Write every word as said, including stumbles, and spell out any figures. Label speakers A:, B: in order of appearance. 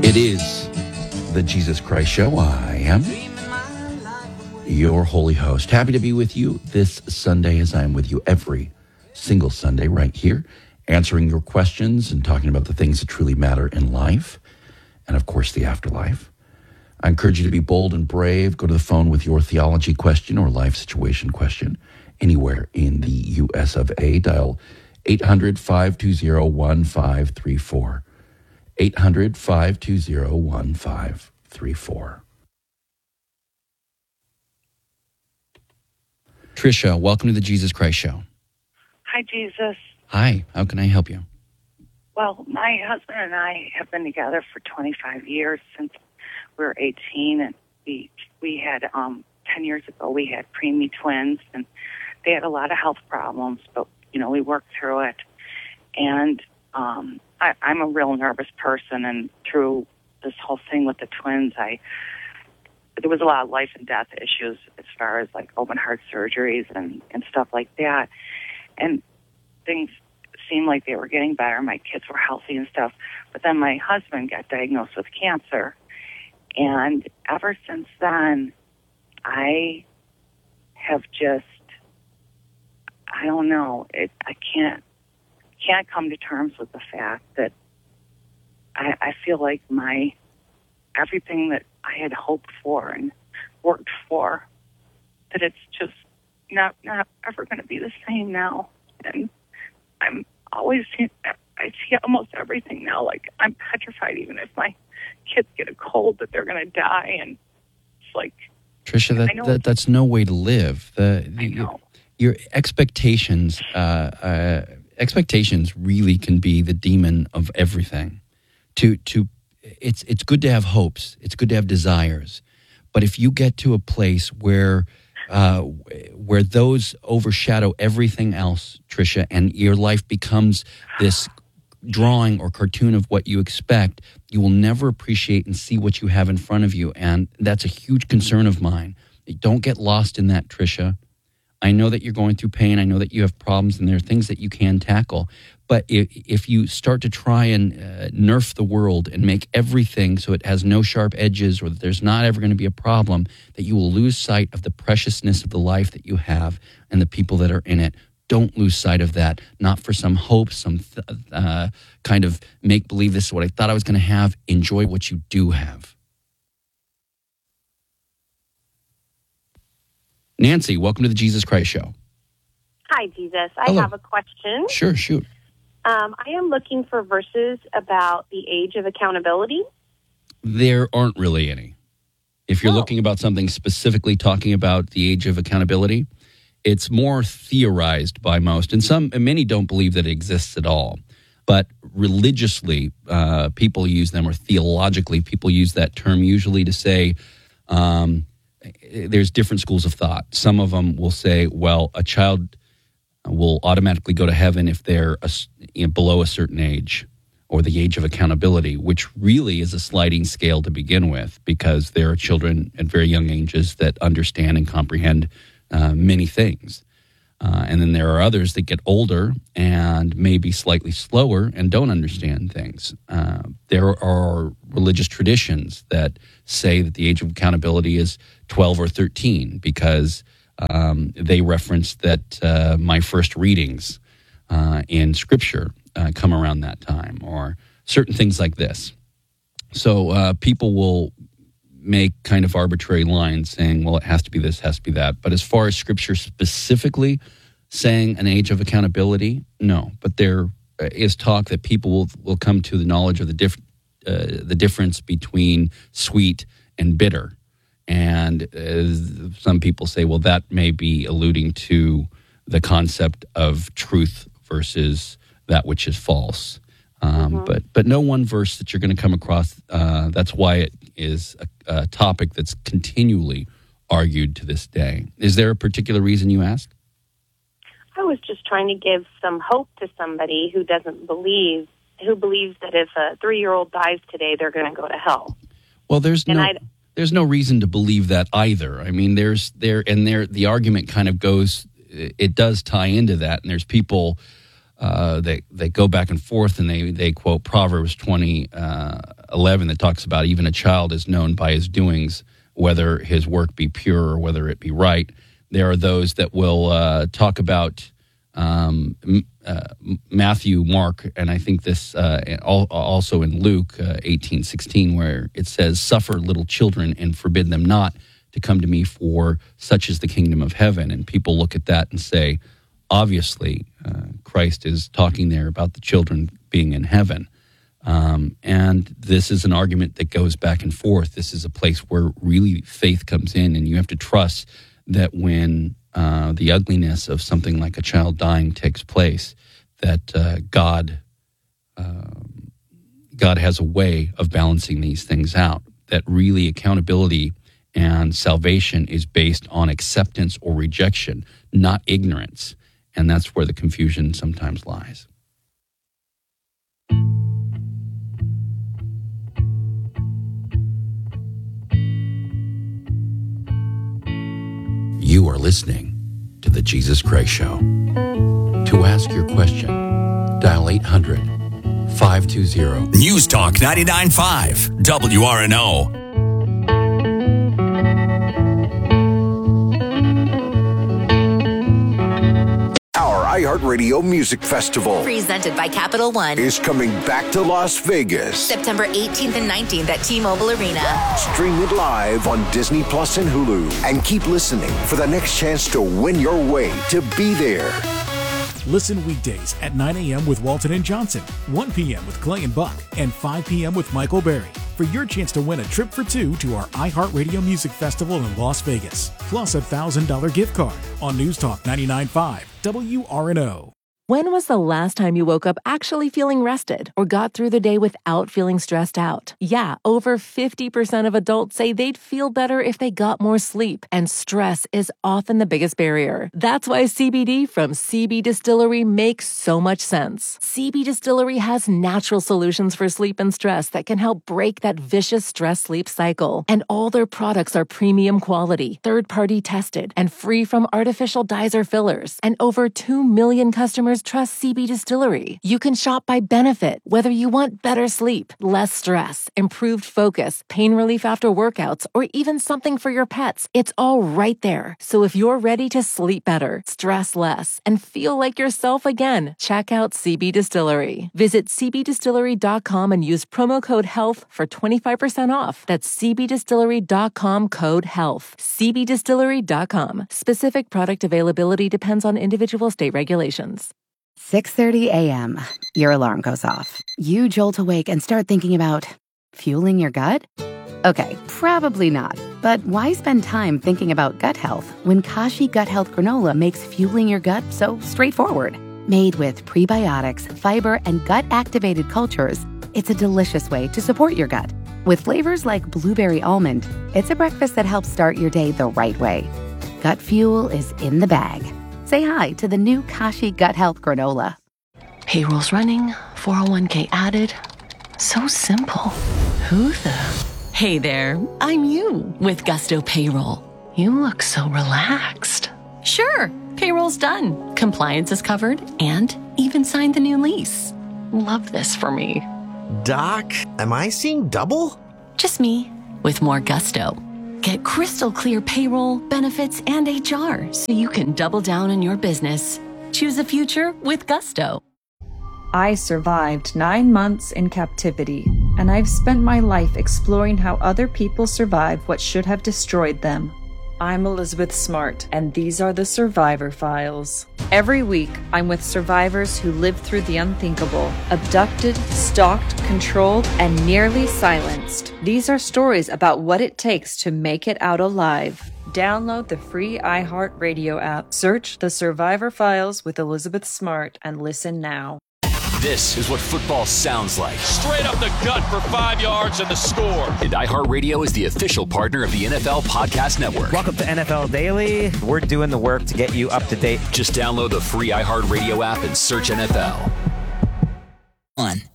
A: It is the Jesus Christ Show. I am your holy host. Happy to be with you this Sunday, as I am with you every single Sunday right here, answering your questions and talking about the things that truly matter in life and, of course, the afterlife. I encourage you to be bold and brave. Go to the phone with your theology question or life situation question anywhere in the U S of A. Dial eight hundred, five two zero, one five three four. eight hundred, five two zero, one five three four. Tricia, welcome to the Jesus Christ Show.
B: Hi, Jesus.
A: Hi, how can I help you?
B: Well, my husband and I have been together for twenty-five years, since we were eighteen, and we we had, um, ten years ago, we had preemie twins, and they had a lot of health problems, but, you know, we worked through it. And um, I, I'm a real nervous person, and through this whole thing with the twins, I there was a lot of life and death issues as far as, like, open heart surgeries and, and stuff like that. And things seemed like they were getting better. My kids were healthy and stuff. But then my husband got diagnosed with cancer. And ever since then, I have just, I don't know, it, I can't, can't come to terms with the fact that I, I feel like my, everything that I had hoped for and worked for, that it's just not, not ever going to be the same now. And I'm always, I see almost everything now. Like, I'm petrified even if my kids get a cold that they're going to die. And it's like,
A: Tricia, that, that that's no way to live. The, the
B: I know.
A: Your, your expectations, uh, uh, expectations really can be the demon of everything. To to, it's it's good to have hopes. It's good to have desires, but if you get to a place where uh, where those overshadow everything else, Tricia, and your life becomes this drawing or cartoon of what you expect, you will never appreciate and see what you have in front of you. And that's a huge concern of mine. Don't get lost in that, Tricia. I know that you're going through pain. I know that you have problems, and there are things that you can tackle. But if, if you start to try and uh, nerf the world and make everything so it has no sharp edges, or that there's not ever going to be a problem, that you will lose sight of the preciousness of the life that you have and the people that are in it. Don't lose sight of that, not for some hope, some th- uh, kind of make-believe, this is what I thought I was going to have. Enjoy what you do have. Nancy, welcome to the Jesus Christ Show.
C: Hi, Jesus. I
A: Hello.
C: have a question.
A: Sure, shoot.
C: Um, I am looking for verses about the age of accountability.
A: There aren't really any. If you're
C: Oh.
A: looking about something specifically talking about the age of accountability, it's more theorized by most, and some, and many don't believe that it exists at all. But religiously, uh, people use them, or theologically, people use that term usually to say um, there's different schools of thought. Some of them will say, well, a child will automatically go to heaven if they're a, you know, below a certain age, or the age of accountability, which really is a sliding scale to begin with, because there are children at very young ages that understand and comprehend uh, many things. Uh, and then there are others that get older and maybe slightly slower and don't understand things. Uh, there are religious traditions that say that the age of accountability is twelve or thirteen, because um, they reference that uh, my first readings uh, in Scripture uh, come around that time, or certain things like this. So uh, people will make kind of arbitrary lines saying, well, it has to be this, has to be that. But as far as Scripture specifically saying an age of accountability, no. But there is talk that people will, will come to the knowledge of the diff, uh, the difference between sweet and bitter. And uh, some people say, well, that may be alluding to the concept of truth versus that which is false. Um,
C: Mm-hmm.
A: But but no one verse that you're going to come across. Uh, that's why it is a, a topic that's continually argued to this day. Is there a particular reason you asked?
C: I was just trying to give some hope to somebody who doesn't believe, who believes that if a three-year-old dies today, they're going to go to hell.
A: Well, there's
C: And
A: no
C: I'd-
A: there's no reason to believe that either. I mean, there's there and there the argument kind of goes. It does tie into that, and there's people uh, that they go back and forth, and they they quote Proverbs twenty uh, eleven that talks about even a child is known by his doings, whether his work be pure or whether it be right. There are those that will uh, talk about um, uh, Matthew, Mark, and I think this uh, also in Luke uh, eighteen sixteen, where it says, "Suffer little children and forbid them not to come to me, for such is the kingdom of heaven." And people look at that and say, obviously, uh, Christ is talking there about the children being in heaven. Um, and this is an argument that goes back and forth. This is a place where really faith comes in, and you have to trust that when uh, the ugliness of something like a child dying takes place, that uh, God, uh, God has a way of balancing these things out, that really accountability and salvation is based on acceptance or rejection, not ignorance. And that's where the confusion sometimes lies. You are listening to The Jesus Christ Show. To ask your question, dial eight hundred, five two zero.
D: News Talk ninety-nine point five, W R N O.
E: iHeartRadio Music Festival,
F: presented by Capital One,
E: is coming back to Las Vegas.
F: September eighteenth and nineteenth at T-Mobile Arena.
E: Stream it live on Disney Plus and Hulu. And keep listening for the next chance to win your way to be there.
G: Listen weekdays at nine a.m. with Walton and Johnson, one p.m. with Clay and Buck, and five p.m. with Michael Berry for your chance to win a trip for two to our iHeartRadio Music Festival in Las Vegas, plus a one thousand dollars gift card on News Talk ninety-nine point five W R N O.
H: When was the last time you woke up actually feeling rested or got through the day without feeling stressed out? Yeah, over fifty percent of adults say they'd feel better if they got more sleep, and stress is often the biggest barrier. That's why C B D from C B Distillery makes so much sense. C B Distillery has natural solutions for sleep and stress that can help break that vicious stress-sleep cycle. And all their products are premium quality, third-party tested, and free from artificial dyes or fillers. And over two million customers trust C B Distillery. You can shop by benefit, whether you want better sleep, less stress, improved focus, pain relief after workouts, or even something for your pets. It's all right there. So if you're ready to sleep better, stress less, and feel like yourself again, check out C B Distillery. Visit c b distillery dot com and use promo code HEALTH for twenty-five percent off. That's c b distillery dot com code HEALTH. c b distillery dot com. Specific product availability depends on individual state regulations.
I: six thirty a.m. Your alarm goes off. You jolt awake and start thinking about fueling your gut? Okay, probably not. But why spend time thinking about gut health when Kashi Gut Health Granola makes fueling your gut so straightforward? Made with prebiotics, fiber, and gut-activated cultures, it's a delicious way to support your gut. With flavors like blueberry almond, it's a breakfast that helps start your day the right way. Gut fuel is in the bag. Say hi to the new Kashi Gut Health Granola.
J: Payroll's running, four oh one k added. So simple. Who the? Hey there, I'm you with Gusto Payroll. You look so relaxed. Sure, payroll's done. Compliance is covered and even signed the new lease. Love this for me.
K: Doc, am I seeing double?
J: Just me with more gusto. Get crystal clear payroll, benefits, and H R so you can double down on your business. Choose a future with Gusto.
L: I survived nine months in captivity, and I've spent my life exploring how other people survive what should have destroyed them. I'm Elizabeth Smart, and these are the Survivor Files. Every week, I'm with survivors who lived through the unthinkable, abducted, stalked, controlled, and nearly silenced. These are stories about what it takes to make it out alive. Download the free iHeartRadio app, search The Survivor Files with Elizabeth Smart, and listen now.
D: This is what football sounds like.
M: Straight up the gut for five yards and the score.
D: And iHeartRadio is the official partner of the N F L Podcast Network.
N: Welcome to N F L Daily. We're doing the work to get you up to date.
D: Just download the free iHeartRadio app and search N F L.
F: One.